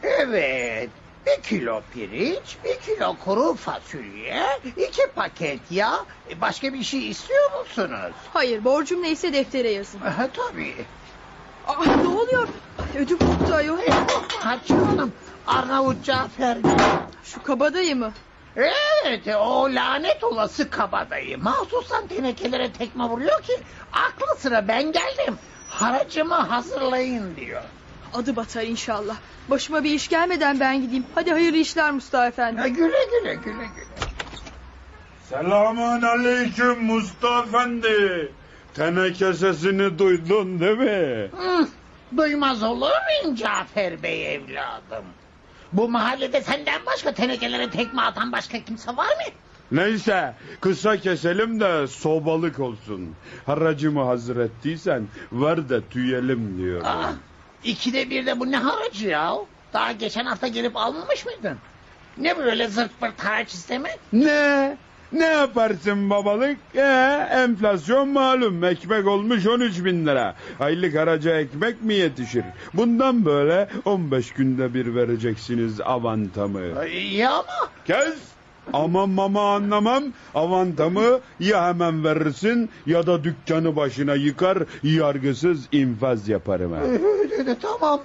Evet. 1 kilo pirinç, 1 kilo kuru fasulye, 2 paket yağ. Başka bir şey istiyor musunuz? Hayır, borcum neyse deftere yazın. Tabii. Ne oluyor? Ödüm koptu ayol. Hatice Hanım, Arnavut Cafer. Şu kabadayı mı? Evet, o lanet olası kabadayı. Mahsusan tenekelere tekme vuruyor ki aklı sıra ben geldim. Haracımı hazırlayın diyor. Adı batar inşallah. Başıma bir iş gelmeden ben gideyim. Hadi hayırlı işler Mustafa Efendi. Güle güle güle güle. Selamun aleyküm Mustafa Efendi. Teneke sesini duydun değil mi? Duymaz olur muyum Cafer Bey evladım? Bu mahallede senden başka tenekelere tekme atan başka kimse var mı? Neyse kısa keselim de sobalık olsun. Haracımı hazır ettiysen ver de tüyelim diyorum. 2'de 1'de bu ne haracı ya? Daha geçen hafta gelip almamış mıydın? Ne böyle zırt pırt haraç isteme? Ne yaparsın babalık? Enflasyon malum, ekmek olmuş 13.000 lira. Aylık haraca ekmek mi yetişir? Bundan böyle 15 günde bir vereceksiniz avantamı. İyi ama... Kes! Aman mama anlamam. Avantamı ya hemen verirsin ya da dükkanı başına yıkar, yargısız infaz yaparım. Tamam.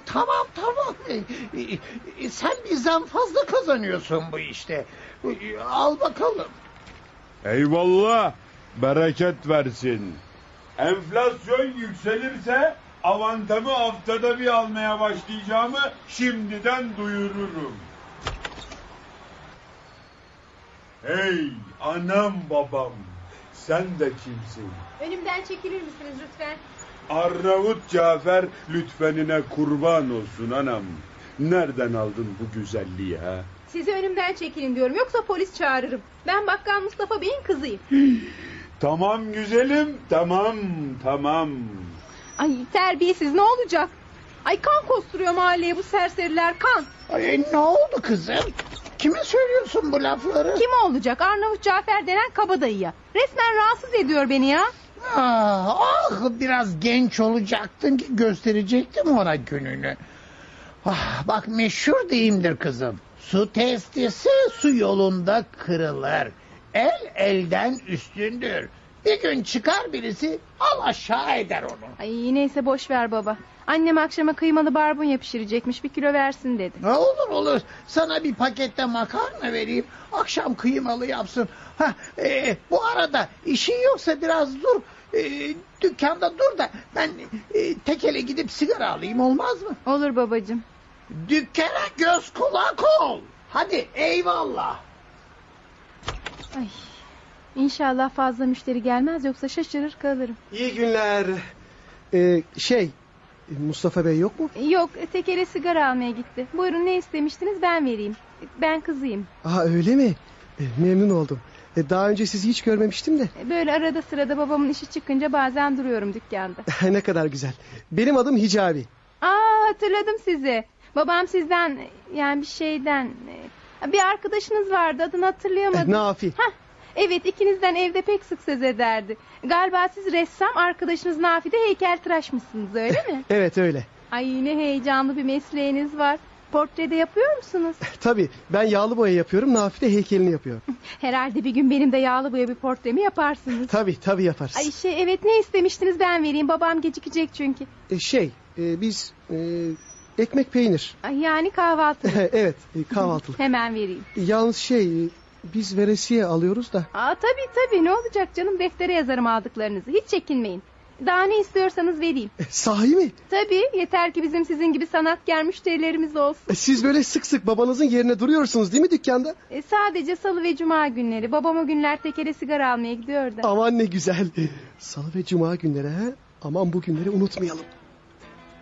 Sen bizden fazla kazanıyorsun bu işte. Al bakalım. Eyvallah, bereket versin. Enflasyon yükselirse avantamı haftada bir almaya başlayacağımı şimdiden duyururum. Hey anam babam, sen de kimsin? Önümden çekilir misiniz lütfen? Arnavut Cafer lütfenine kurban olsun anam. Nereden aldın bu güzelliği ha? Sizi önümden çekilin diyorum, yoksa polis çağırırım. Ben Bakkal Mustafa Bey'in kızıyım. Tamam güzelim, tamam. Ay terbiyesiz, ne olacak? Ay kan kosturuyor mahalleye bu serseriler, kan. Ne oldu kızım? Kime söylüyorsun bu lafları? Kim olacak? Arnavut Cafer denen kabadayıya. Resmen rahatsız ediyor beni ya. Biraz genç olacaktın ki gösterecektim ona gününü. Bak meşhur deyimdir kızım. Su testisi su yolunda kırılır. El elden üstündür. Bir gün çıkar birisi al aşağı eder onu. Ay neyse boş ver baba. Annem akşama kıymalı barbunya pişirecekmiş, 1 kilo versin dedi. Olur. Sana bir pakette makarna vereyim. Akşam kıymalı yapsın. Bu arada işin yoksa biraz dur. Dükkanda dur da ben tekele gidip sigara alayım, olmaz mı? Olur babacığım. Dükkana göz kulak ol. Hadi eyvallah. Ay, İnşallah fazla müşteri gelmez, yoksa şaşırır kalırım. İyi günler. Mustafa Bey yok mu? Yok, tekele sigara almaya gitti. Buyurun, ne istemiştiniz, ben vereyim. Ben kızıyım. Öyle mi? Memnun oldum. Daha önce sizi hiç görmemiştim de. Böyle arada sırada babamın işi çıkınca bazen duruyorum dükkanda. Ne kadar güzel. Benim adım Hicabi. Hatırladım sizi. Babam sizden, yani bir şeyden... Bir arkadaşınız vardı, adını hatırlayamadım. Nafi. Evet, ikinizden evde pek sık söz ederdi. Galiba siz ressam, arkadaşınız Nafi de heykeltıraş mısınız, öyle mi? Evet öyle. Ay ne heyecanlı bir mesleğiniz var. Portrede yapıyor musunuz? Tabii ben yağlı boya yapıyorum, Nafi de heykelini yapıyor. Herhalde bir gün benim de yağlı boya bir portremi yaparsınız. Tabii yaparız. Ay evet, ne istemiştiniz, ben vereyim, babam gecikecek çünkü. Biz ekmek peynir. Ay, yani kahvaltı. Evet kahvaltılık. Hemen vereyim. Yalnız biz veresiye alıyoruz da. Tabii ne olacak canım, deftere yazarım aldıklarınızı, hiç çekinmeyin. Daha ne istiyorsanız vereyim. Sahi mi? Tabii, yeter ki bizim sizin gibi sanatkar müşterilerimiz olsun. Siz böyle sık sık babanızın yerine duruyorsunuz değil mi dükkanda? Sadece salı ve cuma günleri. Babam o günler tekele sigara almaya gidiyor da. Aman ne güzel. Salı ve cuma günleri ha? Aman bu günleri unutmayalım.